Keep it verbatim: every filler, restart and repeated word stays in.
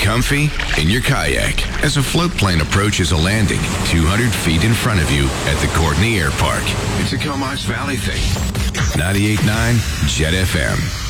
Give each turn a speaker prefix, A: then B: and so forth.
A: comfy in your kayak as a float plane approaches a landing two hundred feet in front of you at the Courtney Air Park. It's a Comox Valley thing. ninety-eight point nine Jet F M.